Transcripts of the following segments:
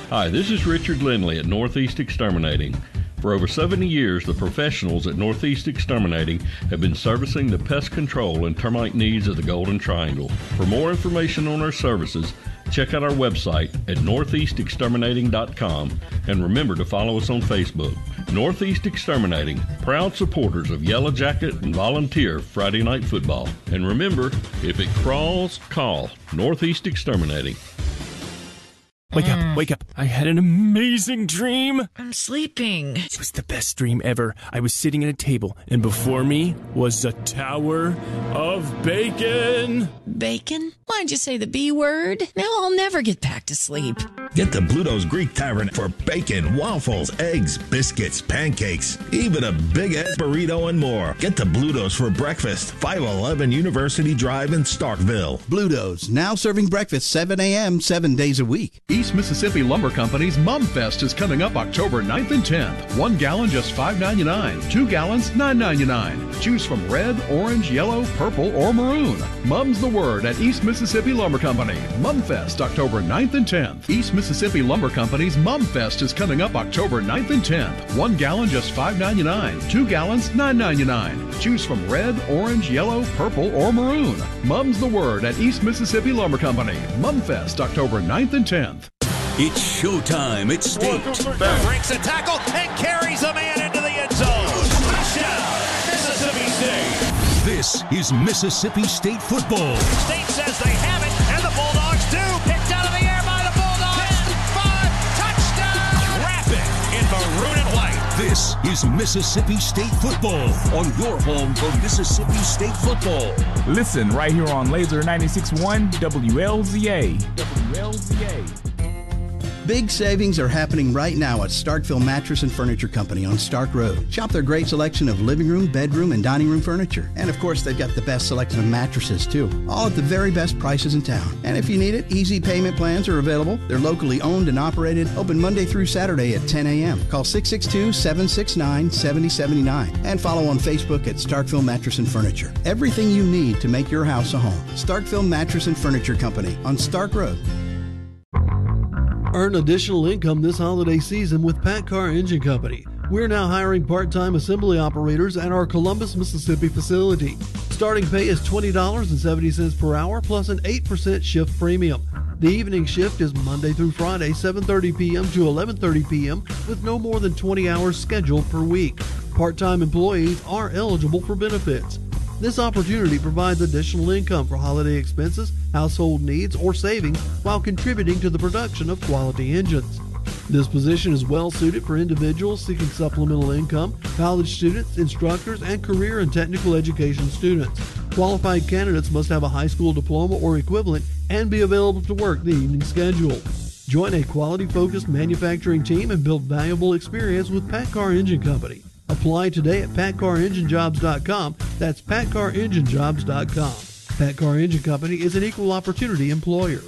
Hi, this is Richard Lindley at Northeast Exterminating. For over 70 years, the professionals at Northeast Exterminating have been servicing the pest control and termite needs of the Golden Triangle. For more information on our services, check out our website at northeastexterminating.com and remember to follow us on Facebook. Northeast Exterminating, proud supporters of Yellow Jacket and Volunteer Friday Night Football. And remember, if it crawls, call Northeast Exterminating. Wake up. I had an amazing dream. I'm sleeping. It was the best dream ever. I was sitting at a table, and before me was a tower of bacon. Bacon? Why'd you say the B word? Now I'll never get back to sleep. Get to Bluto's Greek Tavern for bacon, waffles, eggs, biscuits, pancakes, even a big-ass burrito and more. Get to Bluto's for breakfast. 511 University Drive in Starkville. Bluto's, now serving breakfast 7 a.m., 7 days a week. East Mississippi Lumber Company's Mum Fest is coming up October 9th and 10th. 1 gallon just $5.99. 2 gallons $9.99. Choose from red, orange, yellow, purple, or maroon. Mum's the word at East Mississippi Lumber Company. Mum Fest October 9th and 10th. East Mississippi Lumber Company's Mum Fest is coming up October 9th and 10th. 1 gallon just $5.99. 2 gallons $9.99. Choose from red, orange, yellow, purple, or maroon. Mum's the word at East Mississippi Lumber Company. Mum Fest October 9th and 10th. It's showtime at State. Breaks a tackle and carries a man into the end zone. Touchdown, Mississippi State. This is Mississippi State football. State says they have it, and the Bulldogs do. Picked out of the air by the Bulldogs. 10, 5, touchdown. Rapid in maroon and white. This is Mississippi State football on your home for Mississippi State football. Listen right here on Laser 96.1 WLZA. WLZA. Big savings are happening right now at Starkville Mattress and Furniture Company on Stark Road. Shop their great selection of living room, bedroom, and dining room furniture. And of course, they've got the best selection of mattresses too. All at the very best prices in town. And if you need it, easy payment plans are available. They're locally owned and operated, open Monday through Saturday at 10 a.m. Call 662-769-7079 and follow on Facebook at Starkville Mattress and Furniture. Everything you need to make your house a home. Starkville Mattress and Furniture Company on Stark Road. Earn additional income this holiday season with PACCAR Engine Company. We're now hiring part-time assembly operators at our Columbus, Mississippi facility. Starting pay is $20.70 per hour plus an 8% shift premium. The evening shift is Monday through Friday, 7:30 p.m. to 11:30 p.m. with no more than 20 hours scheduled per week. Part-time employees are eligible for benefits. This opportunity provides additional income for holiday expenses, household needs, or savings while contributing to the production of quality engines. This position is well suited for individuals seeking supplemental income, college students, instructors, and career and technical education students. Qualified candidates must have a high school diploma or equivalent and be available to work the evening schedule. Join a quality-focused manufacturing team and build valuable experience with PACCAR Engine Company. Apply today at PACCAREngineJobs.com. That's PACCAREngineJobs.com. PACCAR Engine Company is an equal opportunity employer.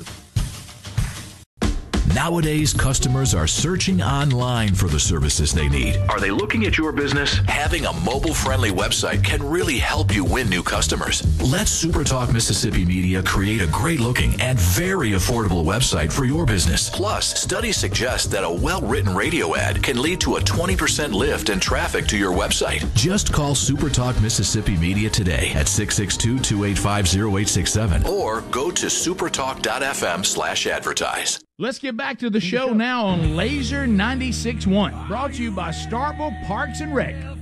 Nowadays, customers are searching online for the services they need. Are they looking at your business? Having a mobile-friendly website can really help you win new customers. Let SuperTalk Mississippi Media create a great-looking and very affordable website for your business. Plus, studies suggest that a well-written radio ad can lead to a 20% lift in traffic to your website. Just call SuperTalk Mississippi Media today at 662-285-0867 or go to supertalk.fm/advertise. Let's get back to the show now on Laser 96.1, brought to you by Starkville Parks and Rec.